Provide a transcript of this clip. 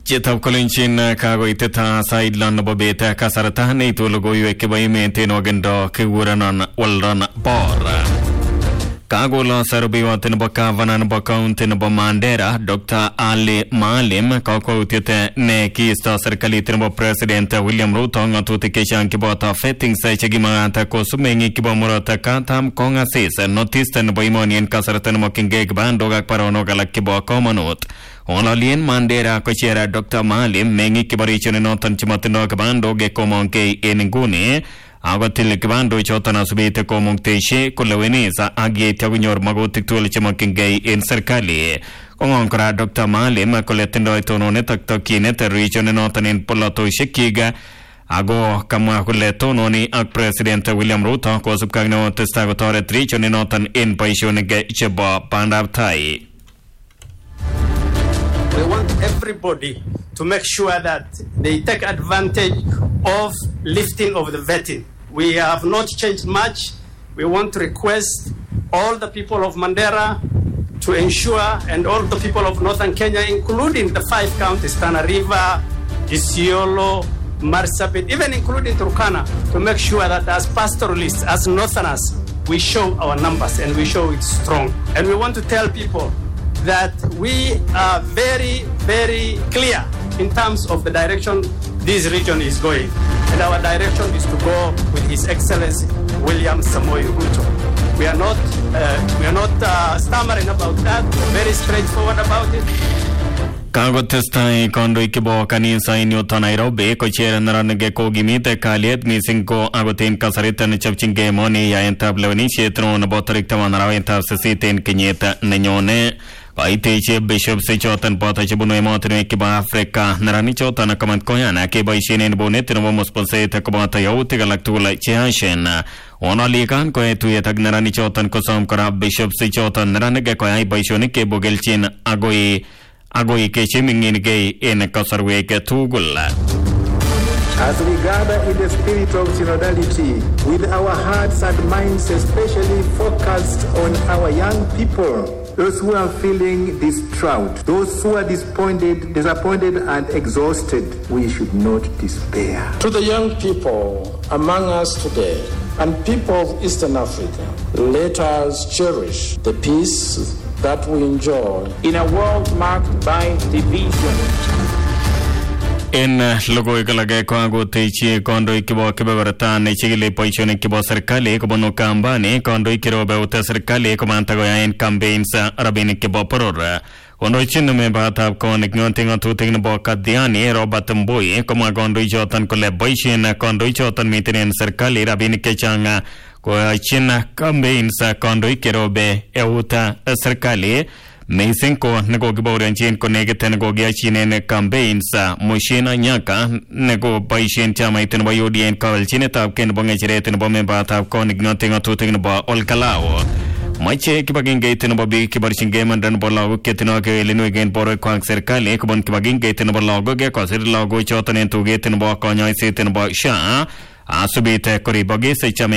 Chetab Kolinchin Kago Iteta Sideland Bobeta Kasarata Nato Logo Yuekibai maintain Ogendo Kiwuranon Walron Bor. Kago la Sarubi Watinboka Vananboka Mandera, Dr. Ali Malim, Koko Tite Neki Star Serkalitin President William Ruto, Tutikishan Kibota Fetting Sachigimata Kosumengi Kibomurata Katam Konga Sis, Noticed and Boimonian Kasaratan Moking Gag Bandoga Paronoga Kibo Comonut. Onalien Mandera Kochera Dr. Malim, Mengi Kibarichin Notan Chimatino Bando Gekomonke Eninguni. Agatil Kibando Chotana Subite Komonteshe, Kulawenisa, Agie Tagunyor Magotik Chamaking in Serkali. Onkra Dr. Malim, Coletendo Tononeta Tokinet, region and Notan in Polato Shikiga. Ago Kamahuletononi, President William Ruto, Kosukano Testagotore, region and Notan in Paishonega Cheba Pandavtai. We want everybody to make sure that they take advantage of lifting of the vetting. We have not changed much. We want to request all the people of Mandera to ensure, and all the people of Northern Kenya, including the 5 counties, Tana River, Isiolo, Marsabit, even including Turkana, to make sure that as pastoralists, as Northerners, we show our numbers and we show it strong. And we want to tell people that we are very, very clear in terms of the direction this region is going. And our direction is to go with His Excellency William Samoei Ruto. We are not stammering about that. We're very straightforward about it. Kago testai kondo ikibo kanisa inyo Nairobi ko chera narange ko gimite kaliet misinko agotin kasaritan chapchinge moni ya entablewni chetro na botarikta manaraw enta sesiten kenyeta nenyone Paite Bishop Sechotan Pota Chibuno Emotin Kiba Africa, Narani Chotan Command Koyana, Kiba Shin and Bonnet and Momospose Takabata Yoti Galactula Chiashen. Onalikan Koe to Yatagnarani Chotan Kosam Kara Bishop Sechotan, Ranagakoy by Shonike Bogelchin, Agoi Kechiming in Gay in Kosarweke Tugula. As we gather in the spirit of synodality, with our hearts and minds especially focused on our young people, those who are feeling distraught, those who are disappointed and exhausted, we should not despair. To the young people among us today and people of Eastern Africa, let us cherish the peace that we enjoy in a world marked by division. In logo ikalage kwangu teichi kondo ikibo kibebarata ne chigile poichone kibo serikali kubono kambani kondo ikirobe uta serikali kumantago ya in campaigns arabini kibo porora kondo ichinu me bata konik ngontingo tuting bo kadiani Robert Mbui kuma kondo ichotan kole boishin kondo ichotan mitinen serikali arabini kechanga ko china campaigns kondo ikirobe euta serikali Mesinko nego giborenchin ko negeten nego giachinen campaigns mushina nyaka nego paishin chama iten bayodien kawalchine tapken bongechireten bomemba tapkon ignoting tuting bo olkalao Mache kibagenge iten bobi kibarchinge mandan bolago ketino ke elinu gen boro kwang serikali kubon kibagenge iten bolago ge kosir logo choten tugeten bo konyo seten bo sha asubite kori bogi se